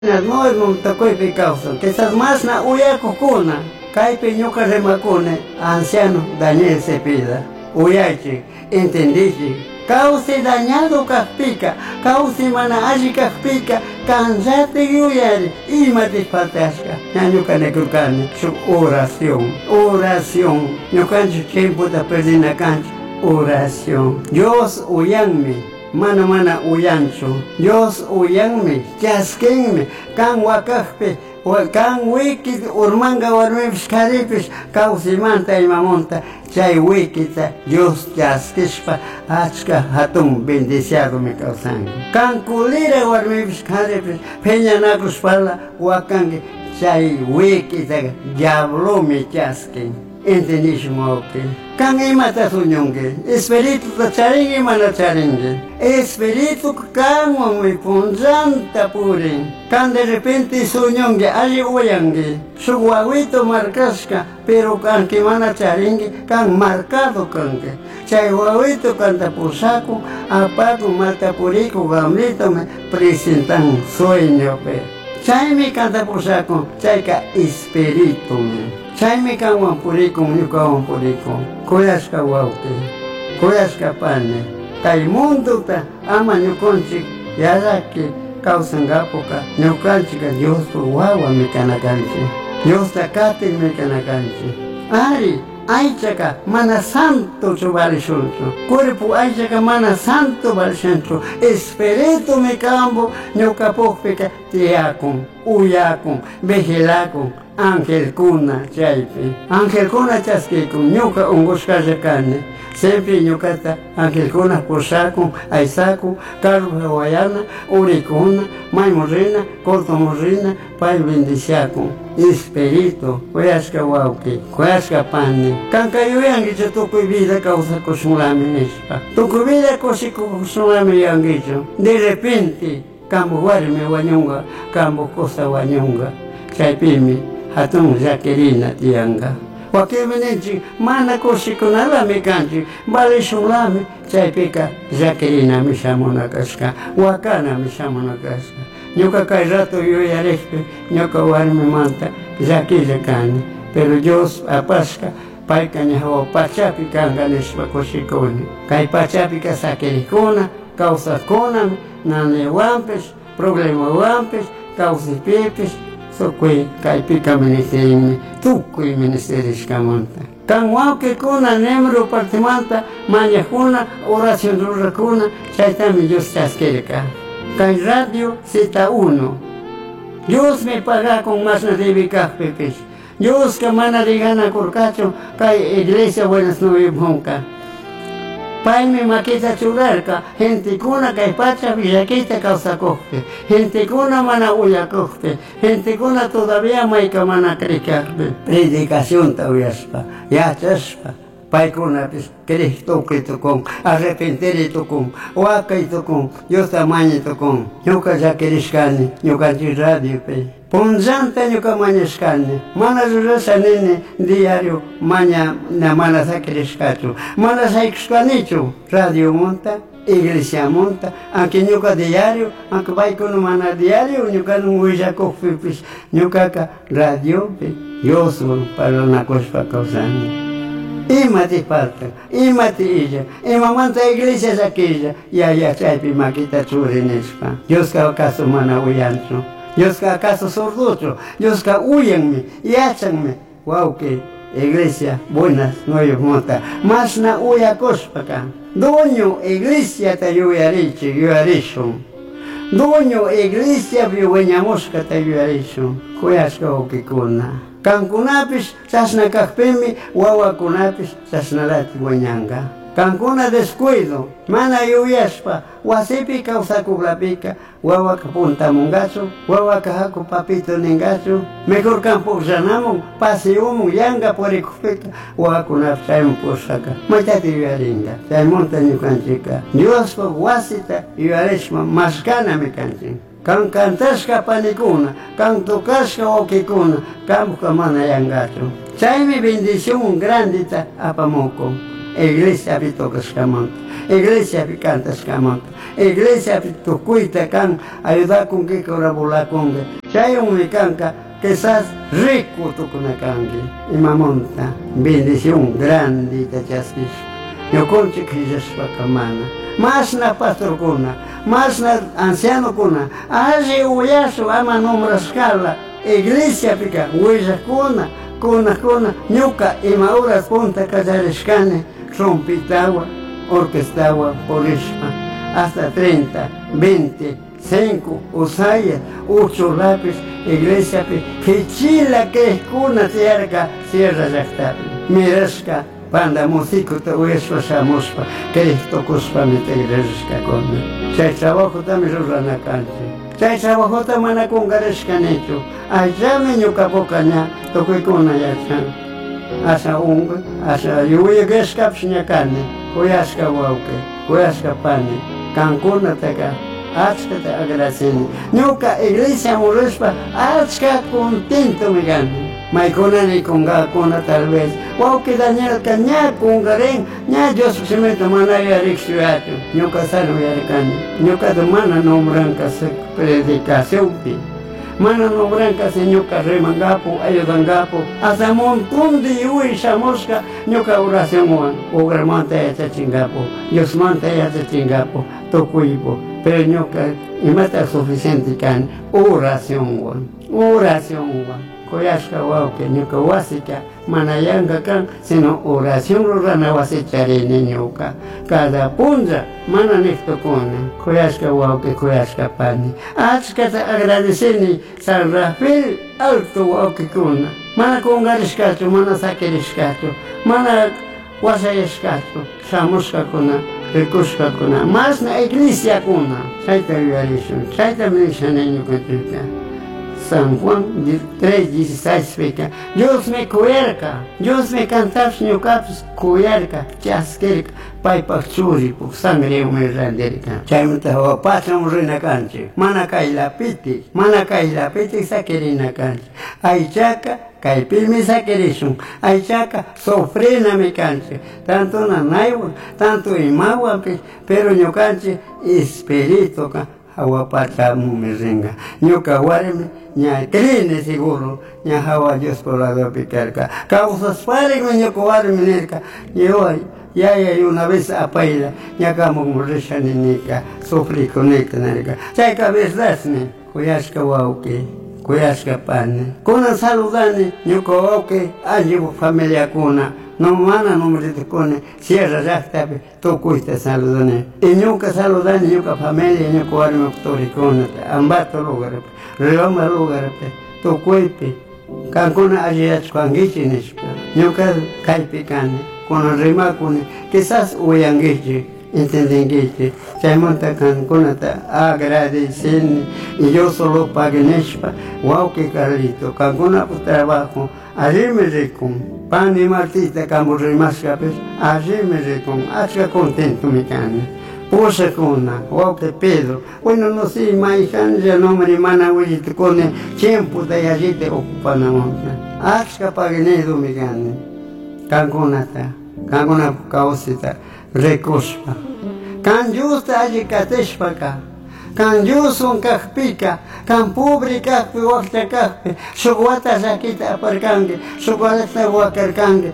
No es un tacoy causa, que esas más na uyaco cuna, caipe ñuca remacune, anciano Daniel Cepeda, uyachi, entendiste, cauce dañado caspica, cauce mana allí caspica, cansate uyari, y mate faltasca, ñuca necrucane, su oración, ñuca tiempo da perdina cancha, oración, Dios uyanme. Mana uyancho, Dios uyanme, chasquenme, can wakajpe, can wiki urmanga warmepis caripis, causimanta y mamonta, chay wikita, Dios chasquispa, achka hatun bendiciado me causango. Can culira warmepis caripis, peñanacus pala, wakange, chay wikita, diablo me chasquen. Entendísimo que can imata suñonge, espíritu ta charinge mana charinge, espíritu can muy punzanta purin, can de repente suñonge, allí uyange, su guaguito marcasca, pero can que mana charinge, can marcado canque, chay guaguito canta por saco, apago mata purico, gamlito me presentan sueño pe, chay me canta por saco, chay ka espíritu me. Chayme kawan purikun, ñukawan purikun, kuyashka wawki, kuyashka pani, kay munduta ama ñukunchik yaraki kawsangapuka, ñukanchika Diospa wawami kanakanchik, Diosta katinmi kanakanchik. Ari, aychaka mana santo chubarishunchu, cuerpo aychaka mana santo barishanchu, espíritu mi cambo, ñukapukpika tiakun, uyakun, vigilakun, Ángel Cuna chaypi, Ángel Cuna chasquikun, ñuka ungushkallakani, siempre ñukata Ángel Cuna pusakun, aysakun, Carlos Hawayana, Uricuna, Maymurrina, Cortomurrina, pay bendiciakun, espíritu, kuyashka wauki, kuyashka pani, kankayuyangicho tukuy vida causa kushunlami nispa, tukuy vida kushunlami yangicho, de repente, kambo warmi wañunga, kambo cosa wañunga, chaypimi, hatun Jacqueline tianga. Wakiminichi mana kushikunalami kanchi, balishunlami chaypika Jacqueline mishamunakashka, wakana mishamunakashka. Ñuka kay rato yuyarishpi, ñuka warmi manta Jacqueline kani, pero Dios apashka, payka ñahawa pachapi kanga nishpa kushikuni. Kay pachapi kasakirikuna, kawsakunami, naniwampis, problema wampis, kawsipipis, Sokui kaipika ministerimi, tukui ministerishkamanta. Kan wauke kuna nemro partimanta, maña kuna, oración rura kuna, chaitami Dios chasquerica. Kan radio Z1. Dios me paga con más nadibika pepes. Dios que mana digana curcacho, kai iglesia buenas noches monca. Pai me maquita churarca, gente kuna kai pacha villaquita causa coste, gente kuna mana uya coste, gente kuna todavía maika mana cricarbe. Predicación tauyaspa, ya chaspa, pai kuna pis, cristo que tocón, arrepentir tocón, oaca y tocón, yo tamaño tocón, ñuka ya querishkani, ñuka radio pe. Punzanta ñuka mañashkani, mana rurasa nene diario, maña na mana sakrishkachu, mana saikshkanichu, radio monta, iglesia monta, aunque ñuka diario, aunque vaikuno mana diario, ñuka no huya kofipis, ñuka ka radio pe, yo soy para una cosa causando. Imati falta, imati illa, imamanta iglesia aquella, ya chaypi maquita churinespa, Dios ka acaso mana uyancho. Dios que acaso sorducho, Dios que huyenme, yachanme, wow que iglesia buenas no yo monta, más na huya cospaka, doño iglesia te yuyarichi, yuyarichon, doño iglesia viueñamosca te yuyarichon, kuyashka okikuna, kankunapis sasna kakpemi, wawa kunapis sasna lati guañanga. Cancuna descuido, mana yuyaspa, wasipi causacublapika, wawa punta mungacho, wawa cajaco papito ningacho, mejor campo zanamo, pase humo, yanga por ecupita, wawa kunapchaim posaka, matati yuaringa, chay montaño canchica, Dios po wasita yuarishma, mascana me canchin. Kan cantasca panicuna, kan tocasca okikuna, campo mana yangacho. Chaymi bendición grandita apamoco. iglesia pi tocascamonta, iglesia pi cantascamonta, iglesia pi tucuita can, ayuda con que corabula con que, chay un canca, que estás rico tu con cangue, y mamonta, bendición grande te chasquis, yo conche que ya es pacamana, más na pastor cuna, más na anciano cuna, hace uyaso ama nombra escala, iglesia pica, huella cuna, ñuca y maura punta callarescane, trompitagua, orquestagua, polisma, hasta 30, 20, 5, usaya, 8 lápiz, iglesia pichila que es cuna tierra, sierra yactapi, mirasca, panda músico te huespa samuspa, que esto cuspa me te iglesia con. Chay trabajo también rana canche. Chay trabajo tamana con garescanecho. Allá me ñuca bocaña, toque con ayachan. Asa unga, asa yuya gescaps ñacane, cuyaska wauke, cuyaska pane, cancuna teca, achka te agradeceni. Ñuca iglesia murespa, achka contento me gane. Maicona ni cona tal vez. Wauke Daniel caña con garen, ña Dios se me tomana ya rixuato. Ñuca sano ya recani. Ñuca de mana nombran se predicación pi. Mana nombran se ñuca remangapo, ayudangapo. Hasta montón de yui chamosca, ñuca oración wan. Ogra manta ya chingapo. Dios manta ya chingapo. Tocuipo. Pero ñuca y mata suficiente can. Oración wan. Oración wan. Koyashka wauke ñuka wasika manayanga kan sino oración rurana wasicharene ñuka cada punza mana nektokone koyashka wauke koyashka pani achkata agradeceni San Rafael alto wauke kuna mana kongarishkacho mana sakirishkacho mana wasayashkacho shamushka kuna rikushka kuna mas na iglesia kuna chaita viarishun chaita menishane ñuka tuka San Juan 3:16 peca. Dios me cuerca, Dios me cantas ñucaps cuerca, chasquerca, paipa churi, por sangre me randerca. Chaimta ho pasam rina canche, mana la piti saquerina canche. Aichaca, caipilme saquerishun, aichaca, sofrena me canche. Tanto nanaiwa, tanto imawa, pero ñucanche, espirito hawa pachamu me ringa. Ñuca warme, ña crine seguro, ña hawa Dios por la do picarca. Causas pare me ñuca warme nerca. Ya una vez apaila, ña camo morisha ninica, sufri conecta nerca. Chaika verdasne, kuyashka wauke, kuyashka pane. Kuna saludane, ñuca wauke, allí familia kuna. No mana nombre de cone, cierra ya está, tú cuiste saludane. Y nunca saludane, nunca familia, nunca warme octoricona, ambato lugar, reloma lugar, tú cuipe, cancuna allí es cuanguichinispa, nunca caipicane, con rimacune, quizás huyanguichi, entendenguichi, se monta cancuna, agradecen, y yo solo paguenespa, guau que carlito, cancuna por trabajo, allí me recon. Pan y martita como rimascapes, allí me recon, hacha contento mi cane. Puse cuna, guauque Pedro, bueno no sé, maijan ya no me mana huilite con tiempo de allí te ocupan la monta. Hacha paginedo mi cane, canguna causita, recospa. Can justa allí catespaka. Can yusun kakpika, can pobre kakpi wakta kakpi, suguata zakita aparkange, suguata wakarkange,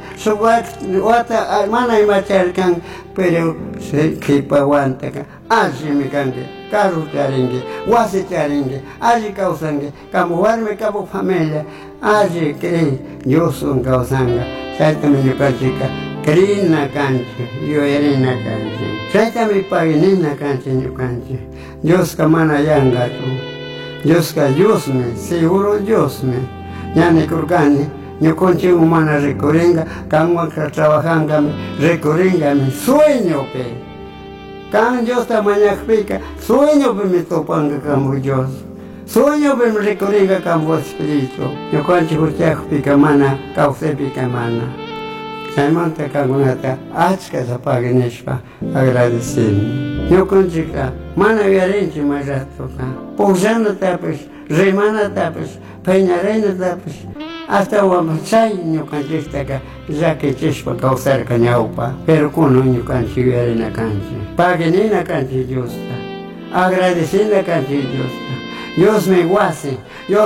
suguata mana imacharkange, pero se kipa wantaka, allí me kange, karu charinge, wasi charinge, allí causange, como warme como familia, allí cree, yusun causanga, saitame yukachica, crina canche, yo erina canche, saitame paginina canche yukanche. Dios ka mana yanga tu, Dios ka Dios me, seguro Dios me, ya ne kurgani, yo conche humana recorrenga, cangua que trabajanga me, recorrenga me, sueño pe, can Dios ta mañana pica, sueño pe me topanga como Dios, sueño pe me recorrenga como espíritu, yo conche hurtiach pica mana, cauce pica mana. Saimanta kagunata, achka zapagineshpa, agradecendo. Eu contigo, mana viarente mais atoca. Pousando tapes, remana tapes, penharena tapes, hasta wamachay ñukanchikta llakichishpa kawsarka ñawpa, pero kuno ñukanchik yuyarina kanchik, paginina kanchik Diosta, agradecida kanchik Diosta. Dios me guase,